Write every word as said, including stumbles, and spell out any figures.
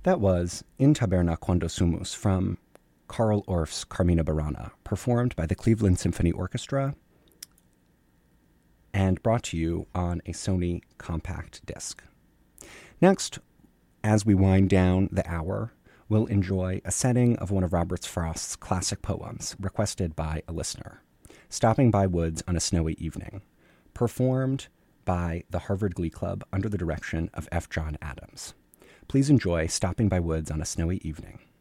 That was In Taberna Cuando Sumus from Carl Orff's Carmina Burana, performed by the Cleveland Symphony Orchestra and brought to you on a Sony compact disc. Next, as we wind down the hour, we'll enjoy a setting of one of Robert Frost's classic poems, requested by a listener, Stopping by Woods on a Snowy Evening, performed by the Harvard Glee Club under the direction of F. John Adams. Please enjoy Stopping by Woods on a Snowy Evening.